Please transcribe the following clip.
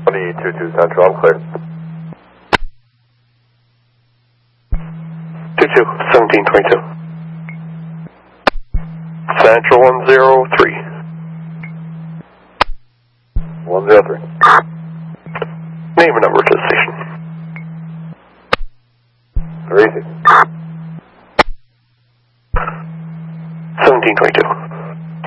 22 Central, I'm clear. 22, 1722. Central 103. 103. Name and number to the station. 3. 1722.